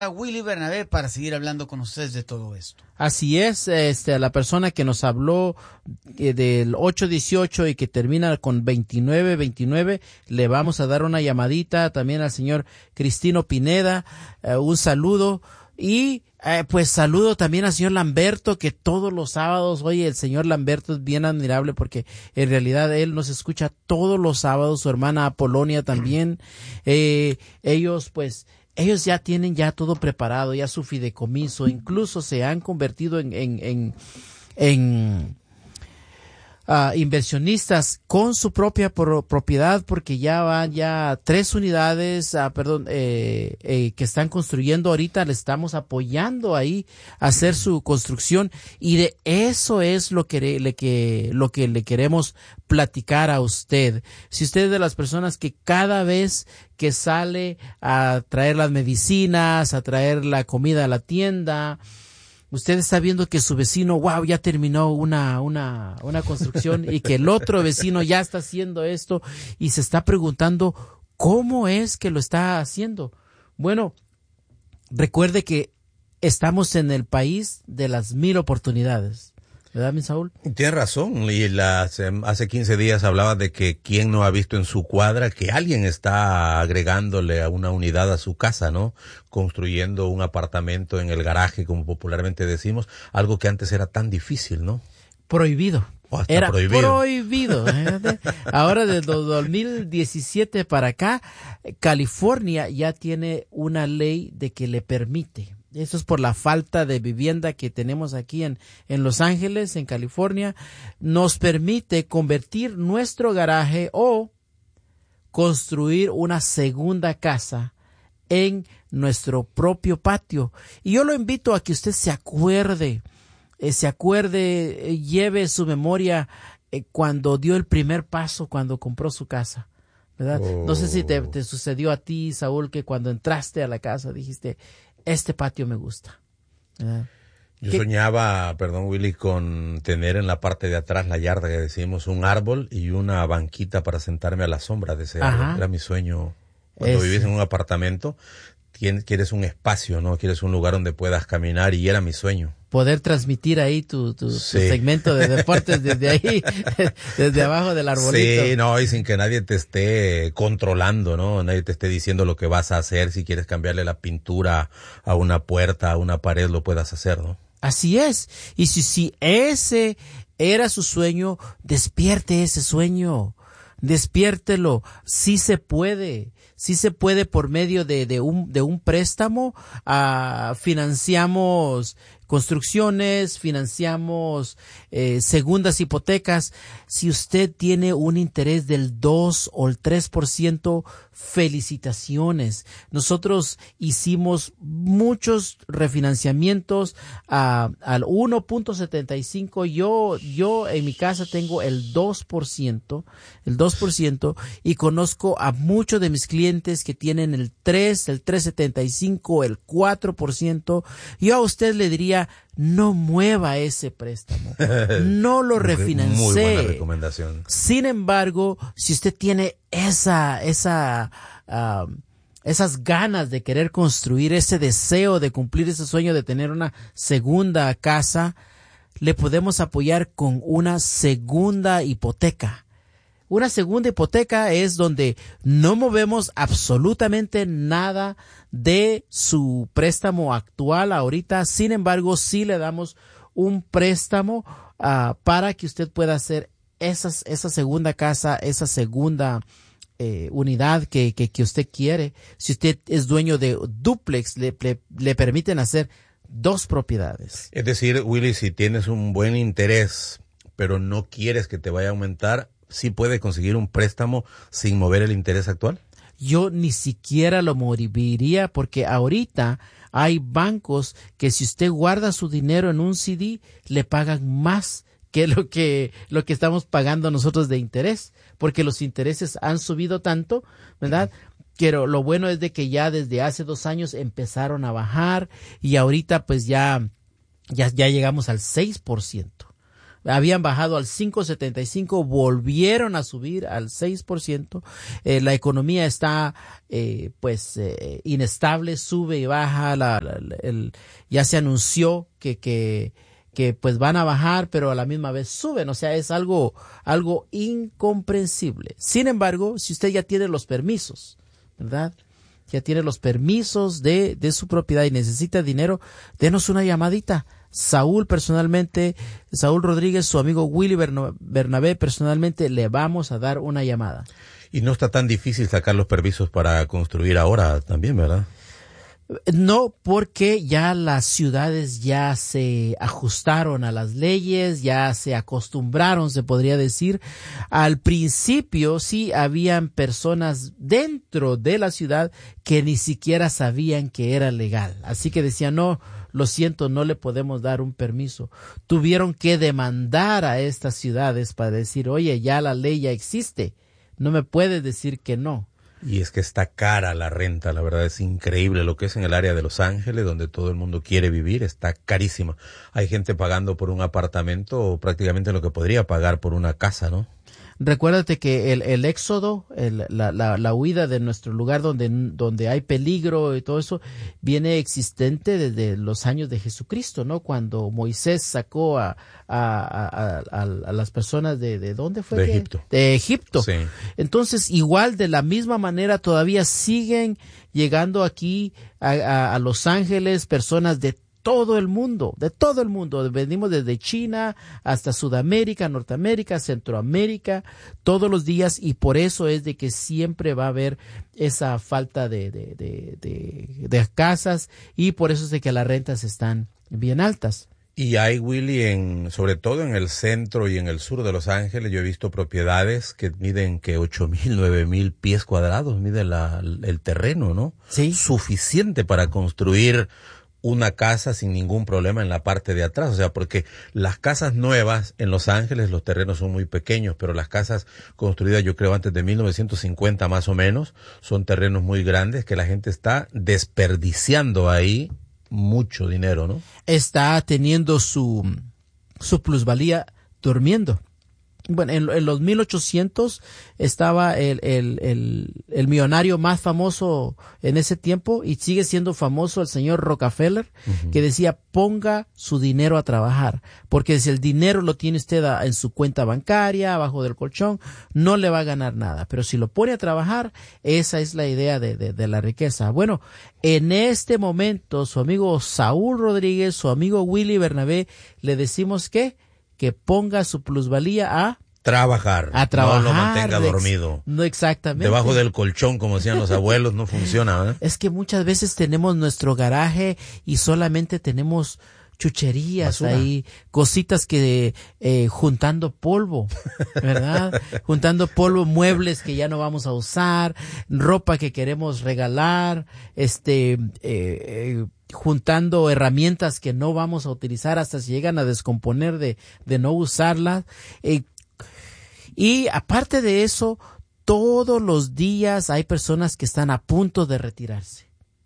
a Willy Bernabé para seguir hablando con ustedes de todo esto. Así es, la persona que nos habló del 818 y que termina con 2929, le vamos a dar una llamadita también al señor Cristino Pineda, un saludo. Y pues saludo también al señor Lamberto, que todos los sábados, oye, el señor Lamberto es bien admirable porque en realidad él nos escucha todos los sábados, su hermana Apolonia también. Ellos ya tienen ya todo preparado, ya su fideicomiso, incluso se han convertido en inversionistas con su propia propiedad, porque ya van 3 unidades, que están construyendo ahorita. Le estamos apoyando ahí a hacer su construcción, y de eso es lo que le queremos platicar a usted. Si usted es de las personas que cada vez que sale a traer las medicinas, a traer la comida a la tienda, usted está viendo que su vecino, wow, ya terminó una construcción, y que el otro vecino ya está haciendo esto, y se está preguntando cómo es que lo está haciendo. Bueno, recuerde que estamos en el país de las 1000 oportunidades. ¿Verdad, mi Saúl? Tienes razón, y hace 15 días hablaba de que quién no ha visto en su cuadra que alguien está agregándole a una unidad a su casa, ¿no? Construyendo un apartamento en el garaje, como popularmente decimos, algo que antes era tan difícil, ¿no? Prohibido. Era prohibido. Ahora, desde 2017 para acá, California ya tiene una ley de que le permite. Eso es por la falta de vivienda que tenemos aquí en Los Ángeles, en California. Nos permite convertir nuestro garaje o construir una segunda casa en nuestro propio patio. Y yo lo invito a que usted se acuerde, lleve su memoria cuando dio el primer paso, cuando compró su casa, ¿verdad? No sé si te sucedió a ti, Saúl, que cuando entraste a la casa dijiste, este patio me gusta. Yo soñaba, Willy, con tener en la parte de atrás, la yarda que decimos, un árbol y una banquita para sentarme a la sombra de ese árbol. Era mi sueño. Cuando vives en un apartamento, quieres un espacio, ¿no? Quieres un lugar donde puedas caminar, y era mi sueño. Poder transmitir ahí tu segmento de deportes desde ahí, desde abajo del arbolito. Sí, no, y sin que nadie te esté controlando, ¿no? Nadie te esté diciendo lo que vas a hacer. Si quieres cambiarle la pintura a una puerta, a una pared, lo puedas hacer, ¿no? Así es. Y si ese era su sueño, despierte ese sueño. Despiértelo. Sí se puede. Sí se puede por medio de un préstamo. Financiamos construcciones, financiamos segundas hipotecas. Si usted tiene un interés del 2 o el 3%, felicitaciones. Nosotros hicimos muchos refinanciamientos al 1.75. Yo en mi casa tengo el 2%, y conozco a muchos de mis clientes que tienen el 3.75, el 4%. Yo a usted le diría, no mueva ese préstamo, no lo refinancie. Muy buena recomendación. Sin embargo, si usted tiene esas ganas de querer construir, ese deseo de cumplir ese sueño de tener una segunda casa, le podemos apoyar con una segunda hipoteca. Una segunda hipoteca es donde no movemos absolutamente nada de su préstamo actual ahorita. Sin embargo, sí le damos un préstamo para que usted pueda hacer esa segunda casa, esa segunda unidad que usted quiere. Si usted es dueño de dúplex, le permiten hacer 2 propiedades. Es decir, Willy, si tienes un buen interés, pero no quieres que te vaya a aumentar, ¿sí puede conseguir un préstamo sin mover el interés actual? Yo ni siquiera lo movería, porque ahorita hay bancos que si usted guarda su dinero en un CD, le pagan más que lo que estamos pagando nosotros de interés, porque los intereses han subido tanto, ¿verdad? Pero lo bueno es de que ya desde hace 2 años empezaron a bajar, y ahorita pues ya llegamos al 6%. habían bajado al 5.75, volvieron a subir al 6%. La economía está inestable, sube y baja. Ya se anunció que pues van a bajar, pero a la misma vez suben. O sea, es algo incomprensible. Sin embargo, si usted ya tiene los permisos, ¿verdad? Ya tiene los permisos de su propiedad y necesita dinero, denos una llamadita. Saúl Rodríguez, su amigo Willy Bernabé, personalmente le vamos a dar una llamada. Y no está tan difícil sacar los permisos para construir ahora también, ¿verdad? No, porque ya las ciudades ya se ajustaron a las leyes, ya se acostumbraron, se podría decir. Al principio sí habían personas dentro de la ciudad que ni siquiera sabían que era legal. Así que decían, no, lo siento, no le podemos dar un permiso. Tuvieron que demandar a estas ciudades para decir, oye, ya la ley ya existe, no me puedes decir que no. Y es que está cara la renta, la verdad es increíble. Lo que es en el área de Los Ángeles, donde todo el mundo quiere vivir, está carísima. Hay gente pagando por un apartamento prácticamente lo que podría pagar por una casa, ¿no? Recuérdate que el éxodo, la huida de nuestro lugar donde hay peligro y todo eso, viene existente desde los años de Jesucristo, ¿no? Cuando Moisés sacó a las personas de ¿dónde fue? De Egipto. De Egipto. Sí. Entonces, igual de la misma manera todavía siguen llegando aquí a Los Ángeles personas de todo el mundo. Venimos desde China hasta Sudamérica, Norteamérica, Centroamérica, todos los días, y por eso es de que siempre va a haber esa falta de casas, y por eso es de que las rentas están bien altas. Y hay, Willy, sobre todo en el centro y en el sur de Los Ángeles, yo he visto propiedades que miden que 8,000, 9,000 pies cuadrados, mide el terreno, ¿no? Sí. Suficiente para construir una casa sin ningún problema en la parte de atrás. O sea, porque las casas nuevas en Los Ángeles, los terrenos son muy pequeños, pero las casas construidas, yo creo, antes de 1950 más o menos, son terrenos muy grandes que la gente está desperdiciando ahí mucho dinero, ¿no? Está teniendo su plusvalía durmiendo. Bueno, en los 1800 estaba el millonario más famoso en ese tiempo, y sigue siendo famoso, el señor Rockefeller, que decía, ponga su dinero a trabajar, porque si el dinero lo tiene usted en su cuenta bancaria, abajo del colchón, no le va a ganar nada, pero si lo pone a trabajar, esa es la idea de la riqueza. Bueno, en este momento, su amigo Saúl Rodríguez, su amigo Willy Bernabé, le decimos que ponga su plusvalía a trabajar. No lo mantenga dormido. No, exactamente. Debajo del colchón, como decían los abuelos, no funciona, ¿eh? Es que muchas veces tenemos nuestro garaje y solamente tenemos chucherías, basura ahí, cositas que juntando polvo, ¿verdad? Juntando polvo, muebles que ya no vamos a usar, ropa que queremos regalar, juntando herramientas que no vamos a utilizar hasta si llegan a descomponer de no usarlas. Y aparte de eso, todos los días hay personas que están a punto de retirarse.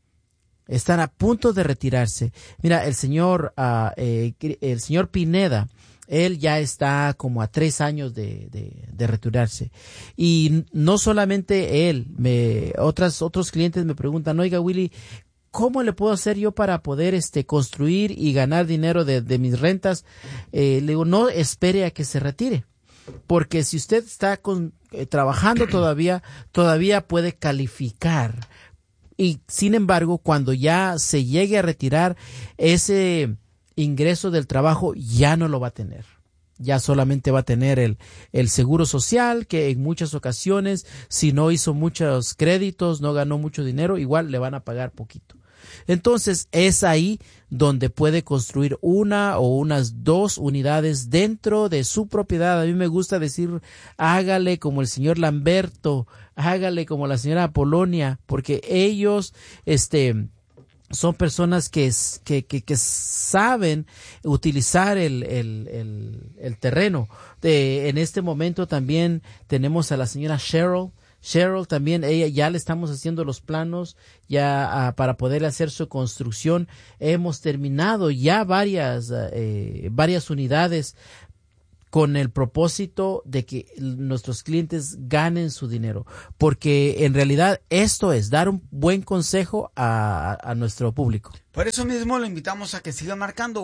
Mira, el señor Pineda, él ya está como a 3 años de retirarse. Y no solamente él, otros clientes me preguntan, oiga, Willy, ¿cómo le puedo hacer yo para poder construir y ganar dinero de mis rentas? Le digo, no espere a que se retire, porque si usted está trabajando todavía puede calificar. Y sin embargo, cuando ya se llegue a retirar, ese ingreso del trabajo ya no lo va a tener. Ya solamente va a tener el seguro social, que en muchas ocasiones, si no hizo muchos créditos, no ganó mucho dinero, igual le van a pagar poquito. Entonces es ahí donde puede construir una o unas 2 unidades dentro de su propiedad. A mí me gusta decir, hágale como el señor Lamberto, hágale como la señora Apolonia, porque ellos son personas que saben utilizar el terreno. En este momento también tenemos a la señora Cheryl también, ella ya le estamos haciendo los planos ya para poder hacer su construcción. Hemos terminado ya varias unidades, con el propósito de que nuestros clientes ganen su dinero, porque en realidad esto es dar un buen consejo a nuestro público. Por eso mismo lo invitamos a que siga marcando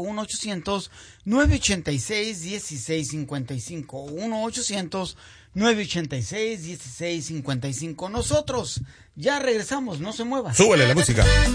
1-800-986-1655, 1-800-986-1655. Nosotros ya regresamos, no se mueva. Súbele la música.